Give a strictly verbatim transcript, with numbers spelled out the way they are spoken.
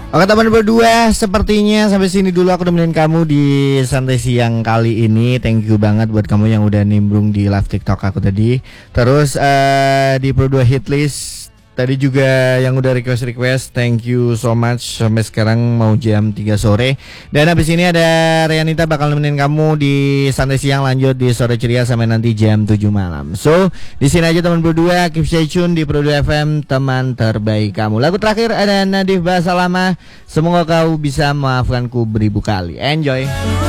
Oke teman berdua, sepertinya sampai sini dulu aku nemenin kamu di santai siang kali ini. Thank you banget buat kamu yang udah nimbrung di live TikTok aku tadi. Terus uh, di Pro dua Hitlist tadi juga yang udah request-request, thank you so much. Sampai sekarang mau jam tiga sore. Dan habis ini ada Rianita bakal nemenin kamu di santai siang, lanjut di sore ceria sampai nanti jam tujuh malam. So, di sini aja teman berdua, keep stay tune di Pro dua F M, teman terbaik kamu. Lagu terakhir ada Nadif Bahasa Lama. Semoga kau bisa memaafkanku beribu kali. Enjoy.